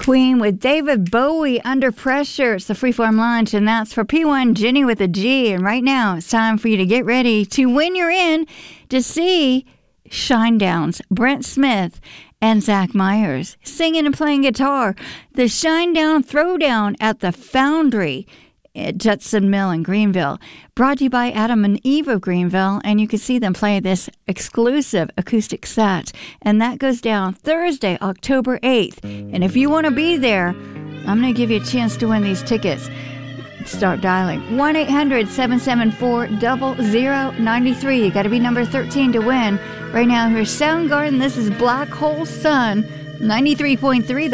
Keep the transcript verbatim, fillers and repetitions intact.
Queen with David Bowie, Under Pressure. It's the Freeform Lunch, and that's for P one Jenny with a G. And right now, it's time for you to get ready to win your in to see Shinedown's Brent Smith and Zach Myers singing and playing guitar. The Shinedown Throwdown at the Foundry at Judson Mill in Greenville. Brought to you by Adam and Eve of Greenville, and you can see them play this exclusive acoustic set. And that goes down Thursday, October eighth. And if you want to be there, I'm going to give you a chance to win these tickets. Start dialing one eight hundred seven seven four zero zero nine three. You got to be number thirteen to win. Right now, here's Soundgarden. This is Black Hole Sun, ninety-three point three.